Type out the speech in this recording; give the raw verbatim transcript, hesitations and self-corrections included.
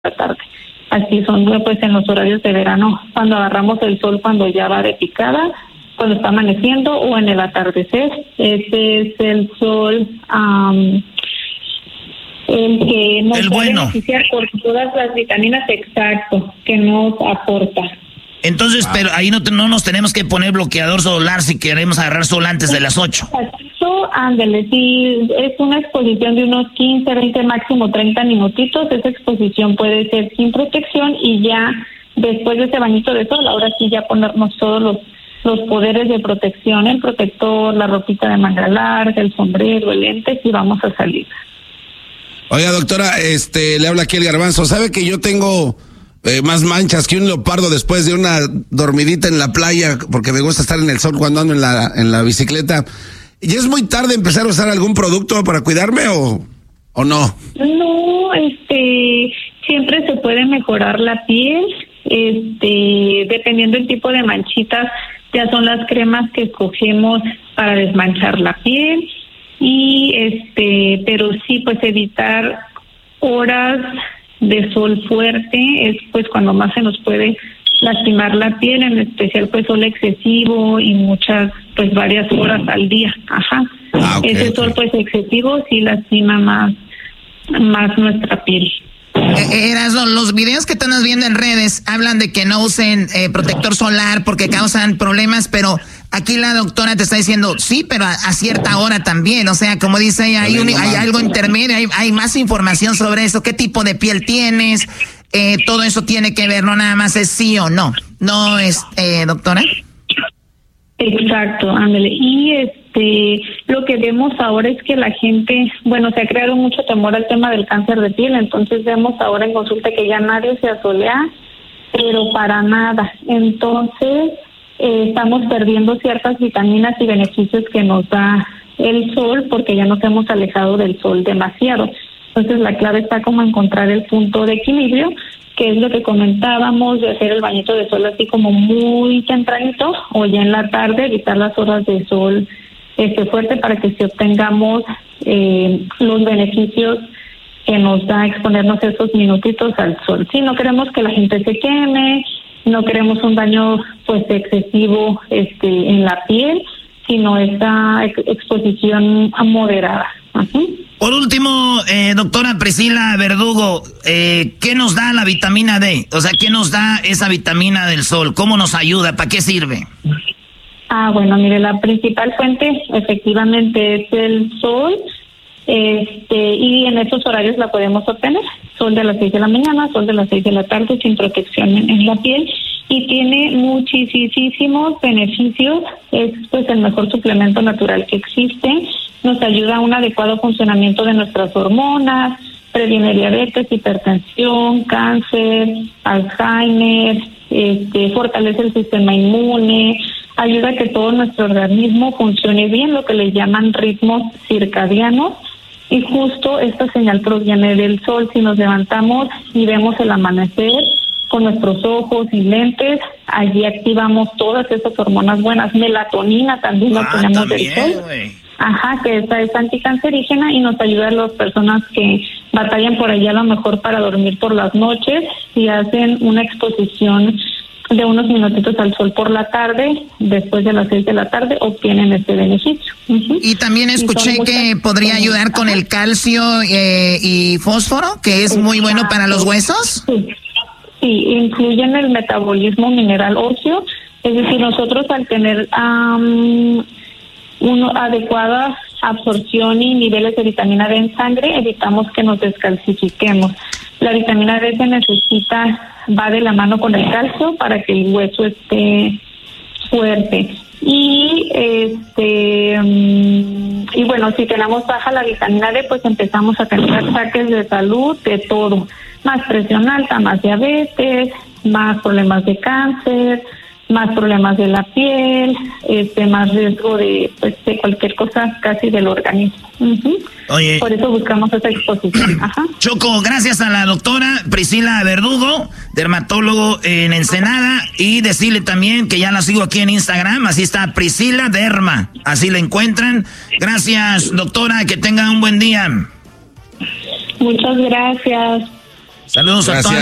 la tarde. Así son pues en los horarios de verano, cuando agarramos el sol, cuando ya va de picada, cuando está amaneciendo o en el atardecer. Ese es el sol um, el que nos el va bueno. a beneficiar por todas las vitaminas, exacto, que nos aporta. Entonces, wow. Pero ahí no, no nos tenemos que poner bloqueador solar si queremos agarrar sol antes de las ocho. Eso, ándale, si es una exposición de unos quince, veinte, máximo treinta minutitos, esa exposición puede ser sin protección y ya después de ese bañito de sol, ahora sí ya ponernos todos los, los poderes de protección, el protector, la ropita de manga larga, el sombrero, el lente, y vamos a salir. Oiga, doctora, este, le habla aquí el Garbanzo. ¿Sabe que yo tengo Eh, más manchas que un leopardo después de una dormidita en la playa, porque me gusta estar en el sol cuando ando en la en la bicicleta? ¿Y es muy tarde empezar a usar algún producto para cuidarme o, o no? No, este, siempre se puede mejorar la piel, este, dependiendo del tipo de manchitas, ya son las cremas que escogemos para desmanchar la piel, y este, pero sí, pues evitar horas de sol fuerte es pues cuando más se nos puede lastimar la piel, en especial pues sol excesivo y muchas pues varias horas al día. Ajá. Ah, okay, ese sol okay. pues excesivo sí lastima más más nuestra piel. Eh, Erasmo, los videos que estás viendo en redes hablan de que no usen eh, protector solar porque causan problemas, pero aquí la doctora te está diciendo, sí, pero a, a cierta hora también. O sea, como dice ella, hay, un, hay algo intermedio, hay, hay más información sobre eso. ¿Qué tipo de piel tienes? Eh, todo eso tiene que ver, no nada más es sí o no. ¿No es, eh, doctora? Exacto, ándale. Y este, lo que vemos ahora es que la gente, bueno, se ha creado mucho temor al tema del cáncer de piel, entonces vemos ahora en consulta que ya nadie se asolea, pero para nada. Entonces, eh, estamos perdiendo ciertas vitaminas y beneficios que nos da el sol porque ya nos hemos alejado del sol demasiado. Entonces, la clave está como encontrar el punto de equilibrio, que es lo que comentábamos, de hacer el bañito de sol así como muy tempranito o ya en la tarde, evitar las horas de sol este fuerte para que si obtengamos eh, los beneficios que nos da exponernos esos minutitos al sol. Sí, no queremos que la gente se queme, no queremos un daño pues excesivo este en la piel, sino esta ex- exposición moderada. Uh-huh. Por último, eh, doctora Priscila Verdugo, eh, ¿qué nos da la vitamina D? O sea, ¿qué nos da esa vitamina del sol? ¿Cómo nos ayuda? ¿Para qué sirve? Ah, bueno, mire, la principal fuente efectivamente es el sol, este, y en esos horarios la podemos obtener. Sol de las seis de la mañana, sol de las seis de la tarde, sin protección en, en la piel, y tiene muchísimos beneficios. Es pues el mejor suplemento natural que existe. Nos ayuda a un adecuado funcionamiento de nuestras hormonas, previene diabetes, hipertensión, cáncer, Alzheimer, este, fortalece el sistema inmune, ayuda a que todo nuestro organismo funcione bien, lo que le llaman ritmos circadianos, y justo esta señal proviene del sol. Si nos levantamos y vemos el amanecer con nuestros ojos y lentes, allí activamos todas esas hormonas buenas. Melatonina también la ah, tenemos también, del sol. Wey. Ajá, que esta es anticancerígena y nos ayuda a las personas que batallan por allá a lo mejor para dormir por las noches, y hacen una exposición de unos minutitos al sol por la tarde, después de las seis de la tarde, obtienen este beneficio. Uh-huh. Y también escuché y que podría ayudar con el calcio eh, y fósforo, que es Exacto. muy bueno para los huesos. Sí. Sí, incluyen el metabolismo mineral óseo, es decir, nosotros al tener um, una adecuada absorción y niveles de vitamina D en sangre, evitamos que nos descalcifiquemos. La vitamina D se necesita, va de la mano con el calcio para que el hueso esté fuerte. Y este um, y bueno, si tenemos baja la vitamina D, pues empezamos a tener ataques de salud, de todo. Más presión alta, más diabetes, más problemas de cáncer, más problemas de la piel, este más riesgo de, pues, de cualquier cosa casi del organismo. Uh-huh. Oye, por eso buscamos esa exposición. Ajá. Choco, gracias a la doctora Priscila Verdugo, dermatólogo en Ensenada, y decirle también que ya la sigo aquí en Instagram, así está Priscila Derma, así la encuentran. Gracias, doctora, que tenga un buen día. Muchas gracias. Saludos Gracias. a todos.